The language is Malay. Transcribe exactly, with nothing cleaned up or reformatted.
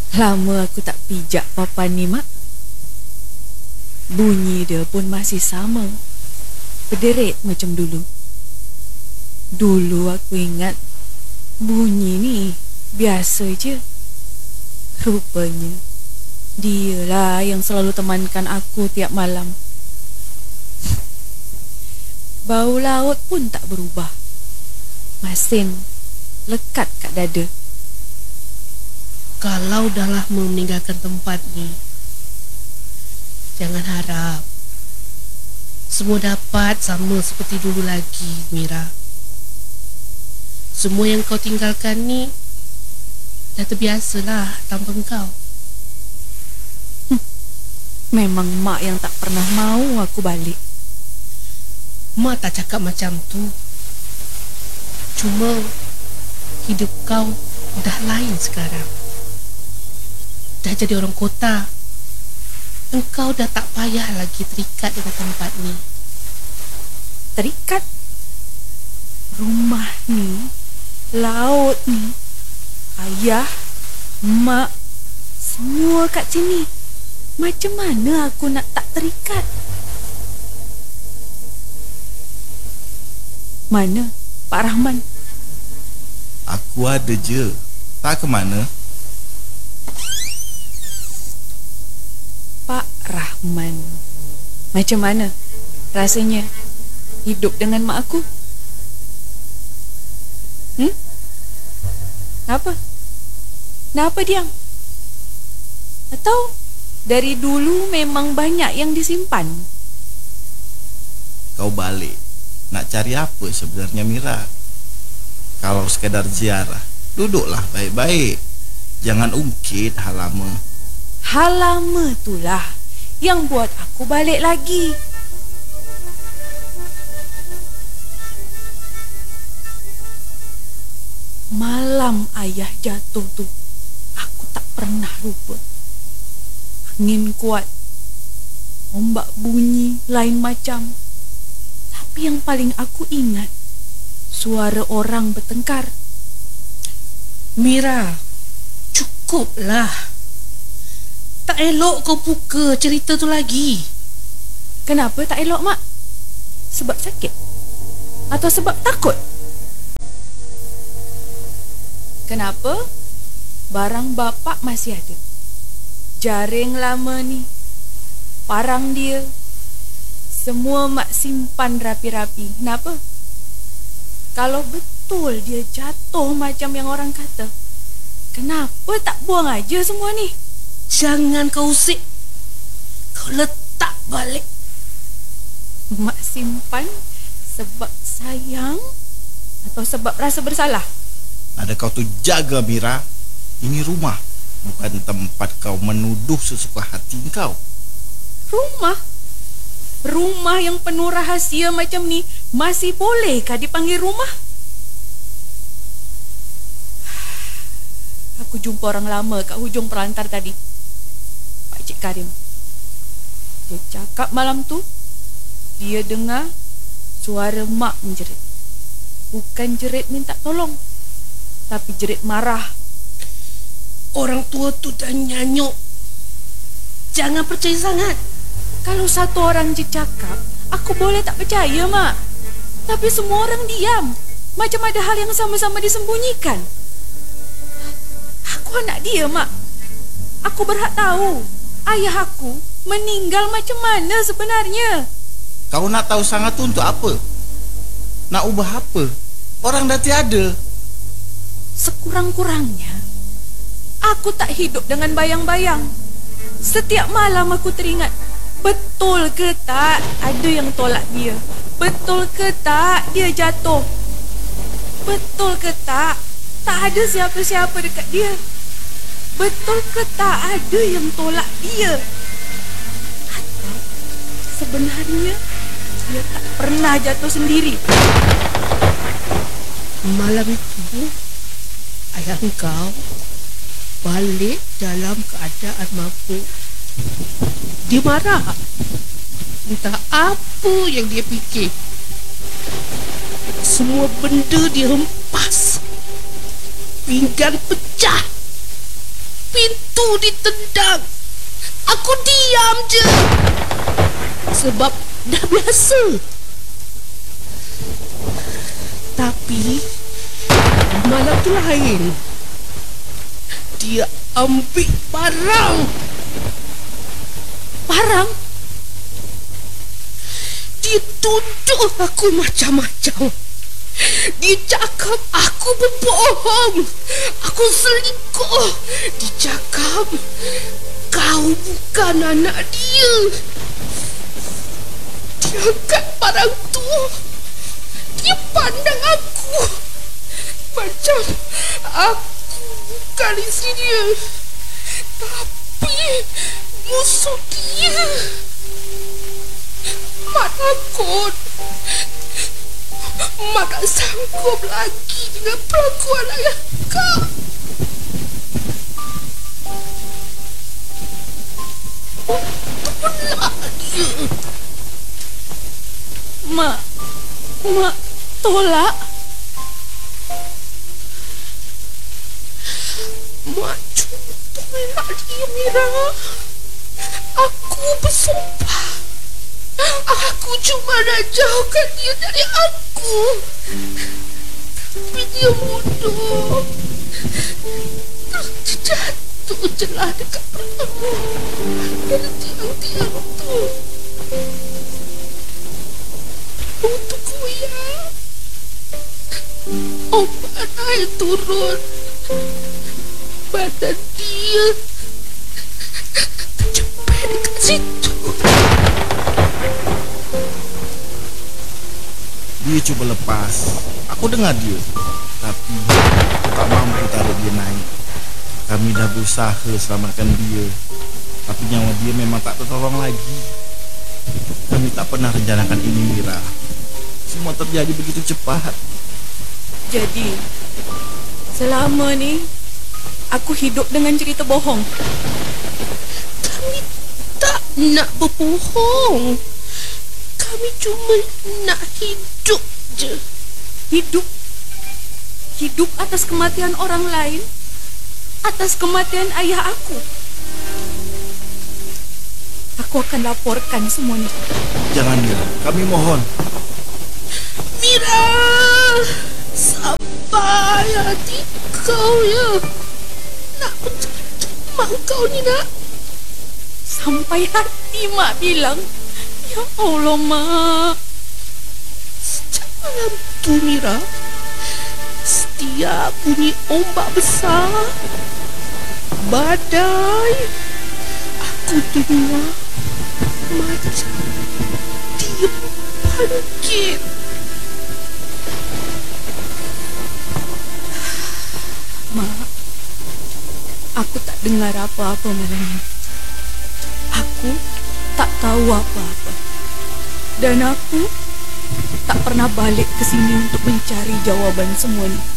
Lama aku tak pijak papan ni, Mak. Bunyi dia pun masih sama, berderit macam dulu. Dulu aku ingat bunyi ni biasa je. Rupanya dialah yang selalu temankan aku tiap malam. Bau laut pun tak berubah, masin lekat kat dada. Kalau dah lama meninggalkan tempat ni, jangan harap semua dapat sama seperti dulu lagi, Mira. Semua yang kau tinggalkan ni dah terbiasalah tanpa kau. Hm, memang mak yang tak pernah mau aku balik. Mak tak cakap macam tu. Cuma hidup kau dah lain sekarang. Dah jadi orang kota. Engkau dah tak payah lagi terikat dengan tempat ni. Terikat? Rumah ni, laut ni, ayah, mak, semua kat sini. Macam mana aku nak tak terikat? Mana Pak Rahman? Aku ada je. Tak ke mana? Pak Rahman, macam mana rasanya hidup dengan mak aku? Hmm? Apa? Kenapa diam? Atau dari dulu memang banyak yang disimpan? Kau balik nak cari apa sebenarnya, Mira? Kalau sekadar ziarah, duduklah baik-baik. Jangan ungkit hal lama. Hal lama itulah yang buat aku balik lagi. Malam ayah jatuh tu, aku tak pernah lupa. Angin kuat, ombak bunyi lain macam. Tapi yang paling aku ingat, suara orang bertengkar. Mira, cukuplah. Tak elok kau buka cerita tu lagi. Kenapa tak elok, Mak? Sebab sakit? Atau sebab takut? Kenapa? Barang bapak masih ada. Jaring lama ni, parang dia, semua mak simpan rapi-rapi. Kenapa? Kalau betul dia jatuh macam yang orang kata, kenapa tak buang aja semua ni? Jangan kau usik. Kau letak balik. Mak simpan sebab sayang atau sebab rasa bersalah? Ada kau tu jaga, Mira. Ini rumah, bukan tempat kau menuduh sesuka hati kau. Rumah? Rumah yang penuh rahasia macam ni masih bolehkah dipanggil rumah? Aku jumpa orang lama kat hujung pelantar tadi, Pak Cik Karim. Dia cakap malam tu dia dengar suara mak menjerit. Bukan jerit minta tolong, tapi jerit marah. Orang tua tu dah nyanyuk. Jangan percaya sangat. Kalau satu orang je cakap, aku boleh tak percaya, Mak. Tapi semua orang diam, macam ada hal yang sama-sama disembunyikan. Aku anak dia, Mak. Aku berhak tahu ayah aku meninggal macam mana sebenarnya. Kau nak tahu sangat tu untuk apa? Nak ubah apa? Orang dah tiada. Sekurang-kurangnya aku tak hidup dengan bayang-bayang. Setiap malam aku teringat, betul ke tak ada yang tolak dia? Betul ke tak dia jatuh? Betul ke tak tak ada siapa-siapa dekat dia? Betul ke tak ada yang tolak dia? Atau sebenarnya dia tak pernah jatuh sendiri? Malam itu ayah engkau balik dalam keadaan mabuk. Dia marah. Entah apa yang dia fikir. Semua benda dia hempas. Pinggan pecah. pintu ditendang, aku diam je. Sebab dah biasa. Tapi malam tu lain. Dia ambil barang. Barang? Dia tuduh aku macam-macam. Dia cakap aku berbohong, aku selingkuh. Dia cakap kau bukan anak dia. Dia angkat barang tu. Dia pandang aku macam aku bukan isteri dia, tapi musuh dia. Mak takut. Mak tak sanggup lagi dengan perlakuan ayah kau. Tolak dia. Mak, Mak tolak? Mak cuma tolak dia, Mira. Aku bersumpah. Aku cuma nak jauhkan dia dari aku. Tapi dia bodoh. Terus jatuh celah dekat perahu. Dari tiang-tiang tu. Untuk koyak. Obat air turun. Badan dia terjepit dekat situ. Dia cuba lepas. Aku dengar dia, tapi aku tak mampu tarik dia naik. Kami dah berusaha selamatkan dia, tapi nyawa dia memang tak tertolong lagi. Kami tak pernah rencanakan ini, Mira. Semua terjadi begitu cepat. Jadi, selama ni aku hidup dengan cerita bohong. Kami tak nak berbohong. Kami cuma nak hidup je. Hidup? Hidup atas kematian orang lain? Atas kematian ayah aku? Aku akan laporkan semua ni. Jangan, Mira. Kami mohon. Mira, sabar hati kau ya. Nak bercakap mak kau ni nak. Sampai hati Mak bilang. Ya Allah, Mak. Sejak malam tu, Mira, setiap bunyi ombak besar, badai, aku dengar macam dia bangkit. Mak, aku tak dengar apa-apa malam ni. Aku tak tahu apa-apa. Dan aku tak pernah balik ke sini untuk mencari jawapan semua ni.